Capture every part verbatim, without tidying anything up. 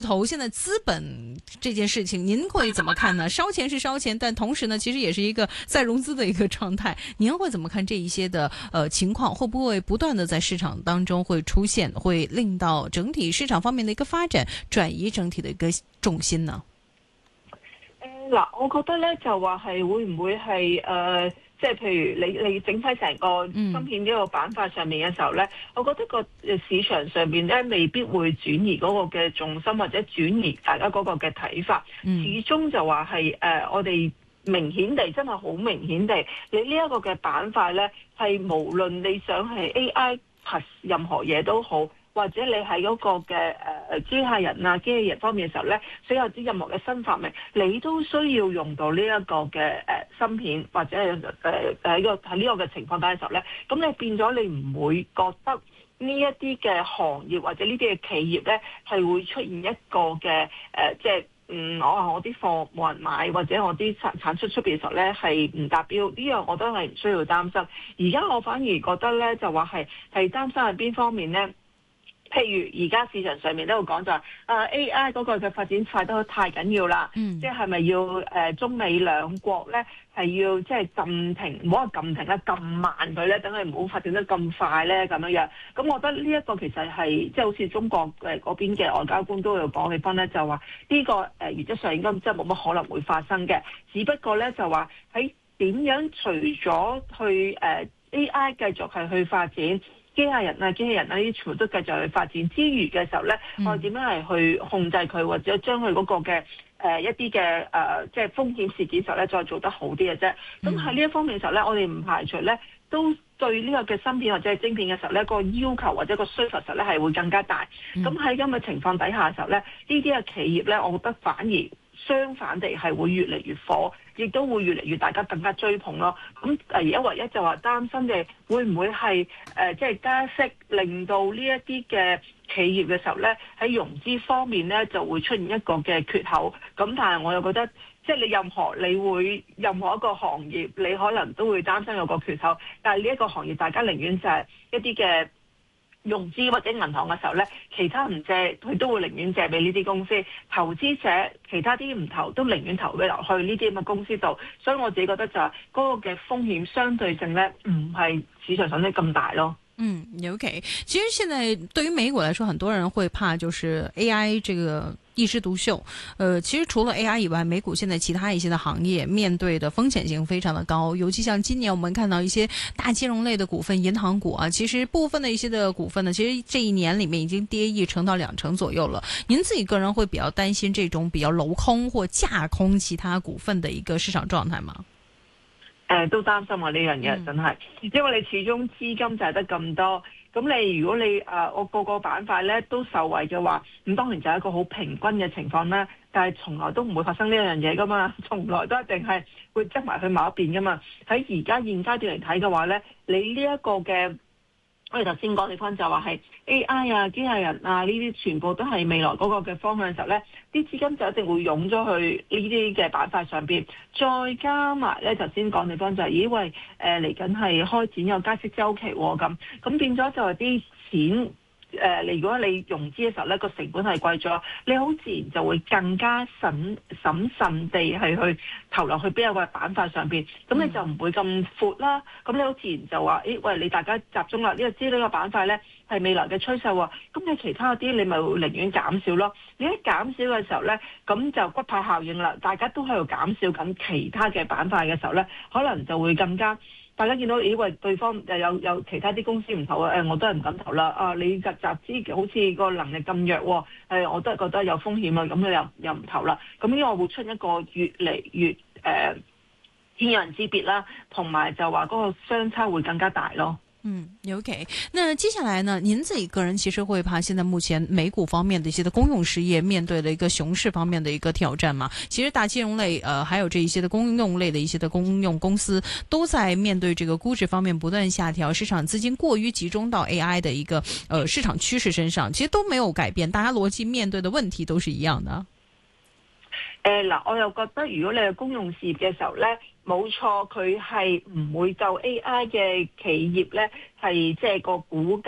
投現在資本這件事情，您會怎麼看呢？燒錢是燒錢，但同時呢，其實也是一個再融資的一個狀態。您會怎麼看這一些的呃情況？會不會不斷的在市場當中會出現，會令到整體市場方面的一個發展轉移整體的一個重心呢？ 誒嗱、呃，我覺得咧就話係會唔會係誒？呃即係譬如你你整體成個芯片呢個板塊上面嘅時候咧，嗯、我覺得個市場上邊咧未必會轉移嗰個嘅重心或者轉移大家嗰個嘅睇法，嗯、始終就話係誒我哋明顯地真係好明顯地，你呢一個嘅板塊咧係無論你想係 A I 核任何嘢都好。或者你喺嗰個嘅誒機械人啊、機器人方面嘅時候咧，所有啲任何嘅新發明，你都需要用到呢一個嘅誒芯片，或者係誒喺個喺呢個嘅情況底下嘅時候咧，咁你變咗你唔會覺得呢一啲嘅行業或者呢啲嘅企業咧係會出現一個嘅誒、呃，即係嗯，我話我啲貨冇人買，或者我啲產產出出邊嘅時候咧係唔達標，呢樣我都係唔需要擔心。而家我反而覺得咧就話係係擔心係邊方面咧？譬如而家市場上面都有講就係啊 A I 嗰個嘅發展快得太緊要啦，嗯、即係係咪要誒、呃、中美兩國咧係要即係暫停，唔好話暫停啦，撳慢佢咧，等佢唔好發展得咁快咧咁樣樣。咁我覺得呢一個其實係即係好似中國誒嗰邊嘅外交官都有講起翻咧，就話呢、呢個誒、呃、原則上應該即係冇乜可能會發生嘅，只不過咧就話喺點樣除咗去誒、呃、A I 繼續係去發展。機械人啊、機器人啊，呢啲全部都繼續去發展之餘嘅時候咧，嗯、我哋點樣係去控制佢，或者將佢嗰個嘅誒、呃、一啲嘅誒即係風險事件時候咧，再做得好啲嘅啫。咁喺呢一方面嘅時候咧，我哋唔排除咧，都對呢個嘅芯片或者係晶片嘅時候咧，個要求或者個需求實咧係會更加大。咁喺咁嘅情況底下嘅時候咧，呢啲嘅企業咧，我覺得反而相反地係會越嚟越火。亦都會越嚟越大家更加追捧咯。咁而家唯一就話擔心嘅會唔會係誒即係加息，令到呢一啲嘅企業嘅時候咧，喺融資方面咧就會出現一個嘅缺口。咁但係我又覺得，即係你任何你會任何一個行業，你可能都會擔心有個缺口。但係呢一個行業，大家寧願就係一啲嘅融資或者銀行嘅時候咧，其他唔借，佢都會寧願借俾呢啲公司。投資者其他啲唔投，都寧願投俾落去呢啲咁嘅公司度。所以我自己覺得就係嗰個嘅風險相對性咧，唔係市場上咧咁大咯。 嗯 ，OK。其實現在對於美股來說，很多人會怕就是 A I 這個一枝獨秀。呃，其實除了 A I 以外，美股現在其他一些的行業面對的風險性非常的高，尤其像今年我們看到一些大金融類的股份、銀行股啊，其實部分的一些的股份呢，其實這一年裏面已經跌一成到兩成左右了。您自己個人會比較擔心這種比較樓空或架空其他股份的一個市場狀態嗎？ 誒、呃、都擔心啊！呢樣嘢真係，因為你始終資金就係得咁多，咁你如果你誒、呃、我個個板塊咧都受惠嘅話，咁當然就係一個好平均嘅情況啦。但係從來都唔會發生呢樣嘢噶嘛，從來都一定係會執埋去某一邊噶嘛。喺而家現階段嚟睇嘅話咧，你呢一個嘅。我哋頭先講地方就話係 A I 啊、機械人啊呢啲全部都係未來嗰個嘅方向嘅時候咧，啲資金就一定會湧咗去呢啲嘅板塊上邊，再加埋咧頭先講地方就係、是，咦喂誒嚟緊係開展有加息週期喎、啊，咁咁變咗就係啲錢。誒，你、呃、如果你融資嘅時候咧，個成本係貴咗，你好自然就會更加審審慎地係去投落去邊一個板塊上邊，咁你就唔會咁闊啦。咁你好自然就話，誒，喂，你大家集中啦，呢、這個知呢個板塊咧係未來嘅趨勢喎。咁你其他嗰啲你咪會寧願減少咯。你一減少嘅時候咧，咁就骨牌效應啦。大家都喺度減少緊其他嘅板塊嘅時候咧，可能就會更加。大家見到，咦喂，對方又有有其他啲公司唔投啊，誒，我都係唔敢投啦。啊，你集集資好似個能力咁弱，誒，我都係覺得有風險啊，咁你又又唔投啦。咁呢個會出一個越嚟越誒、呃、天壤之別啦，同埋就話嗰個相差會更加大咯。 嗯 ，OK。那接下來呢？您自己個人其實會怕現在目前美股方面的一些的公用事業面對的一個熊市方面的一個挑戰嗎？其實大金融類，呃，還有這一些的公用類的一些的公用公司，都在面對這個估值方面不斷下調，市場資金過於集中到 A I 的一個，呃，市場趨勢身上，其實都沒有改變，大家邏輯面對的問題都是一樣的。 誒嗱、呃，我又覺得如果你係公用事業嘅時候咧，冇錯，佢係唔會夠 A I 嘅企業咧，係即係個股價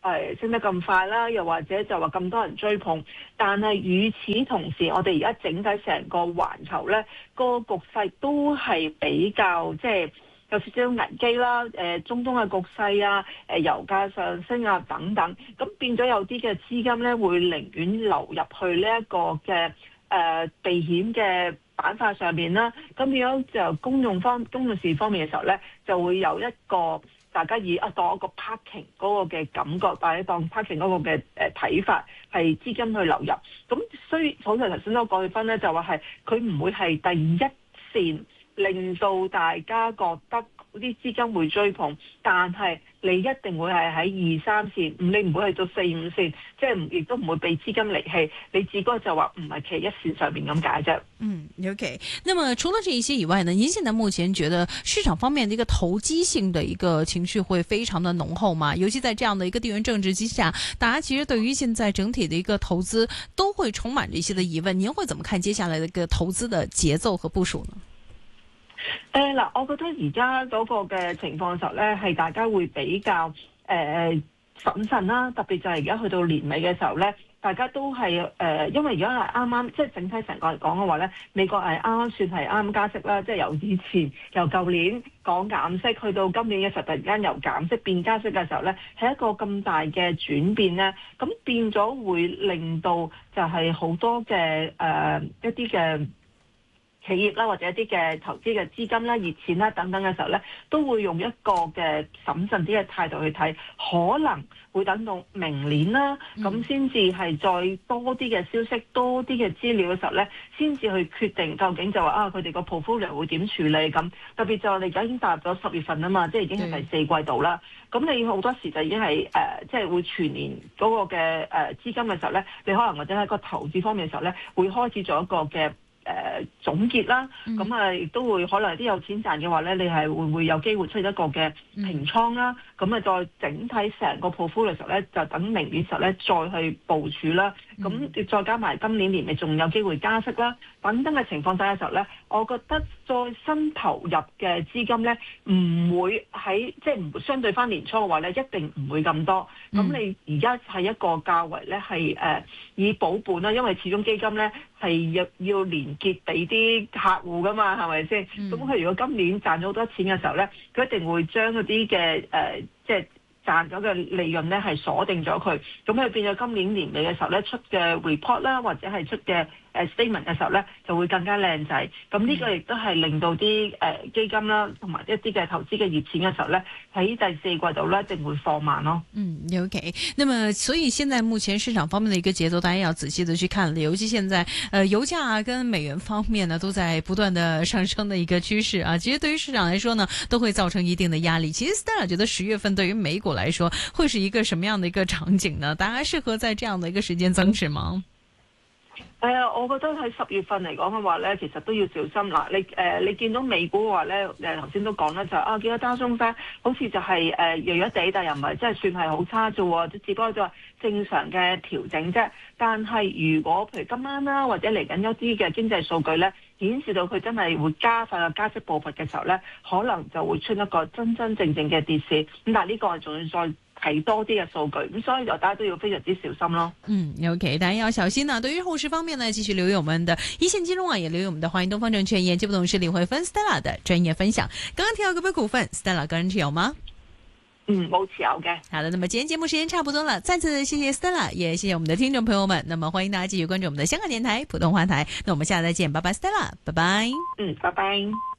誒升得咁快啦，又或者就話咁多人追捧，但係與此同時，我哋而家整體成個環球咧，個局勢都係比較即係有少少危機啦。誒中東嘅局勢啊，誒油價上升啊等等，咁變咗有啲嘅資金咧會寧願流入去呢一個嘅誒避險嘅板塊上面啦。咁變咗就公用方公用事方面嘅時候咧，就會有一個。大家以啊當一個 parking 嗰個嘅感覺，或者當 parking 嗰個嘅誒睇法，係資金去流入。咁所以好似頭先都講分咧，就話係佢唔會係第一線令到大家覺得啲資金會追捧，但係你一定會係喺二三線，你唔會去到四五線，即係亦都唔會被資金離棄。你只不過就話唔係企一線上面咁解啫。 嗯 ，OK。那麼除了這一些以外呢，您現在目前覺得市場方面的一個投機性的一個情緒會非常的濃厚嗎？尤其在這樣的一個地緣政治之下，大家其實對於現在整體的一個投資都會充滿着一些的疑問。您會怎麼看接下來的一個投資的節奏和部署呢？ 誒嗱、呃，我覺得而家嗰個嘅情況時候咧，係大家會比較誒、呃、審慎啦，特別就係而家去到年尾嘅時候咧，大家都係誒、呃，因為而家係啱啱即係整體成個嚟講嘅話咧，美國係啱啱算係啱啱加息啦，即係由以前由舊年講減息，去到今年嘅時候突然間由減息變加息嘅時候咧，係一個咁大嘅轉變咧，咁變咗會令到就係好多嘅誒、呃、一啲嘅企業啦，或者一啲嘅投資嘅資金啦、熱錢啦等等嘅時候咧，都會用一個嘅審慎啲嘅態度去睇，可能會等到明年啦，咁先至係再多啲嘅消息、多啲嘅資料嘅時候咧，先至去決定究竟就話啊，佢哋個 portfolio 會點處理咁。特別就係我哋而家已經踏入咗十月份啊嘛，即係已經係第四季度啦。咁你好多時就已經係誒，即係會全年嗰個嘅誒資金嘅時候咧，你可能或者喺個投資方面嘅時候咧，會開始做一個嘅。誒、呃、總結啦，咁啊亦都會可能啲有錢賺嘅話咧，你係會唔會有機會出現一個嘅平倉啦？咁啊、嗯、再整體成個 portfolio 嘅時候咧，就等明年時候咧再去部署啦。咁、嗯、再加埋今年年尾仲有機會加息啦，等等嘅情況底下嘅時候咧，我覺得再新投入嘅資金咧唔會喺即係唔相對翻年初嘅話咧，一定唔會咁多。咁、嗯、你而家係一個價位咧係誒以保本啦，因為始終基金咧。係要要連結俾啲客戶噶嘛，係咪先？咁佢、嗯、如果今年賺咗好多錢嘅時候咧，佢一定會將嗰啲嘅誒，即係賺咗嘅利潤咧係鎖定咗佢。咁佢變咗今年年尾嘅時候咧出嘅 report 啦，或者係出嘅誒 statement 嘅時候咧，就會更加靚仔。咁呢個亦都係令到啲誒基金啦，同埋一啲嘅投資嘅熱錢嘅時候咧，喺第四季度咧一定會放慢咯。 嗯 ，OK。那麼所以現在目前市場方面的一個節奏，大家要仔細的去看了。尤其現在，呃，油價跟美元方面呢，都在不斷的上升的一個趨勢啊。其實對於市場來說呢，都會造成一定的壓力。其實 Stella 覺得十月份對於美股來說，會是一個什麼樣的一個場景呢？大家適合在這樣的一個時間增持嗎？ 誒、呃，我覺得喺十月份嚟講嘅話咧，其實都要小心啦。你誒、呃，你見到美股嘅話咧，誒頭先都講啦，就啊見到單雙單好似就係、是、誒、呃、弱弱地，但又唔係真係算係好差啫喎，只不過就係正常嘅調整啫。但係如果譬如今晚啦，或者嚟緊一啲嘅經濟數據咧，顯示到佢真係會加快個加息步伐嘅時候咧，可能就會出一個真真正正嘅跌市。咁但係呢個仲要再睇多啲嘅數據，咁所以就大家都要非常之小心咯。 嗯 ，OK， 大家要小心啊。對於後市方面呢，繼續留意我們的一線金融網，也留意我們的華盈東方證券研究部董事李慧芬 Stella 的專業分享。剛剛提到嗰筆股份 ，Stella 個人持有嗎？ 嗯，冇持有嘅。 好的，那麼今天節目時間差不多了，再次謝謝 Stella，也謝謝我們的聽眾朋友們。那麼歡迎大家繼續關注我們的香港電台普通話台。那我們下次再見，拜拜 Stella，拜拜。 嗯，拜拜。